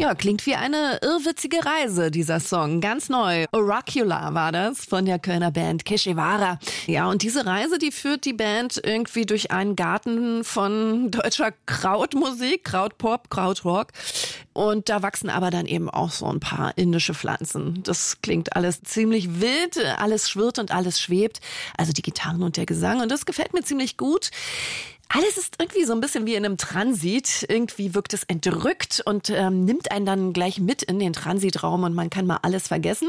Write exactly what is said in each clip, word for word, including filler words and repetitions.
Ja, klingt wie eine irrwitzige Reise, dieser Song. Ganz neu. Oracular war das von der Kölner Band Que Guevara. Ja, und diese Reise, die führt die Band irgendwie durch einen Garten von deutscher Krautmusik, Krautpop, Krautrock. Und da wachsen aber dann eben auch so ein paar indische Pflanzen. Das klingt alles ziemlich wild, alles schwirrt und alles schwebt. Also die Gitarren und der Gesang. Und das gefällt mir ziemlich gut. Alles ist irgendwie so ein bisschen wie in einem Transit. Irgendwie wirkt es entrückt und ähm, nimmt einen dann gleich mit in den Transitraum und man kann mal alles vergessen.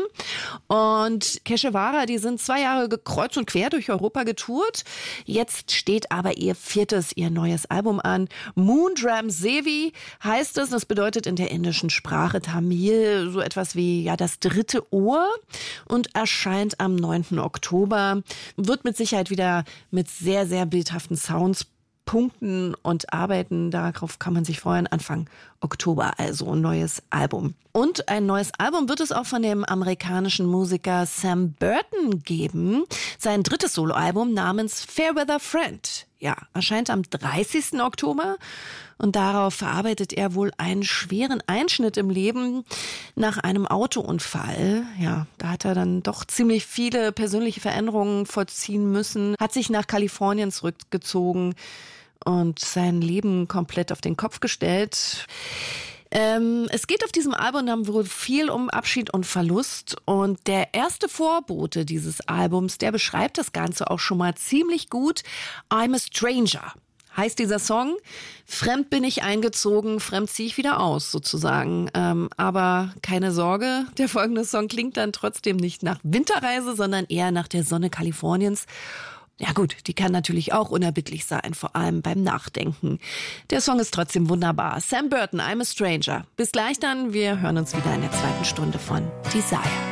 Und Que Guevara, die sind zwei Jahre kreuz und quer durch Europa getourt. Jetzt steht aber ihr viertes, ihr neues Album an. Moondram Sevi heißt es. Das bedeutet in der indischen Sprache Tamil so etwas wie ja das dritte Ohr und erscheint am neunten Oktober. Wird mit Sicherheit wieder mit sehr, sehr bildhaften Sounds punkten und arbeiten. Darauf kann man sich freuen. Anfang Oktober also ein neues Album. Und ein neues Album wird es auch von dem amerikanischen Musiker Sam Burton geben. Sein drittes Soloalbum namens Fairweather Friend. Ja, erscheint am dreißigsten Oktober. Und darauf verarbeitet er wohl einen schweren Einschnitt im Leben nach einem Autounfall. Ja, da hat er dann doch ziemlich viele persönliche Veränderungen vollziehen müssen, hat sich nach Kalifornien zurückgezogen und sein Leben komplett auf den Kopf gestellt. Ähm, es geht auf diesem Album dann wohl viel um Abschied und Verlust. Und der erste Vorbote dieses Albums, der beschreibt das Ganze auch schon mal ziemlich gut. I'm a Stranger heißt dieser Song. Fremd bin ich eingezogen, fremd ziehe ich wieder aus sozusagen. Ähm, aber keine Sorge, der folgende Song klingt dann trotzdem nicht nach Winterreise, sondern eher nach der Sonne Kaliforniens. Ja gut, die kann natürlich auch unerbittlich sein, vor allem beim Nachdenken. Der Song ist trotzdem wunderbar. Sam Burton, I'm a Stranger. Bis gleich dann, wir hören uns wieder in der zweiten Stunde von Desire.